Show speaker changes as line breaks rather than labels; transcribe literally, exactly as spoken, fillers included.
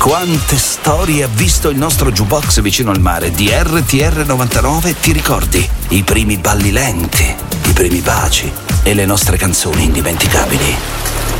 Quante storie ha visto il nostro jukebox vicino al mare di R T R novantanove, ti ricordi? I primi balli lenti, i primi baci e le nostre canzoni indimenticabili.